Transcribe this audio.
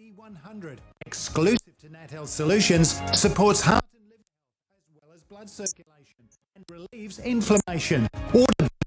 B100, exclusive to Nat Health Solutions, supports heart and liver health as well as blood circulation and relieves inflammation. Order